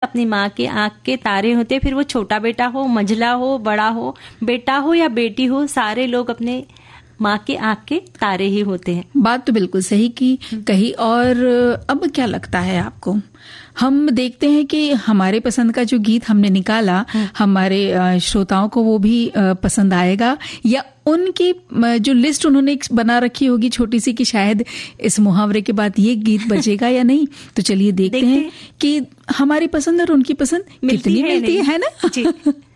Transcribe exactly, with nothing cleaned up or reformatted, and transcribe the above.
अपनी माँ के आंख के तारे होते हैं। फिर वो छोटा बेटा हो, मंझला हो, बड़ा हो, बेटा हो या बेटी हो, सारे लोग अपने माँ के आंख के तारे ही होते हैं। बात तो बिल्कुल सही की कही। और अब क्या लगता है आपको, हम देखते हैं कि हमारे पसंद का जो गीत हमने निकाला हमारे श्रोताओं को वो भी पसंद आएगा, या उनकी जो लिस्ट उन्होंने बना रखी होगी छोटी सी कि शायद इस मुहावरे के बाद ये गीत बजेगा या नहीं। तो चलिए देखते, देखते हैं कि हमारी पसंद और उनकी पसंद कितनी मिलती है, है ना। जी।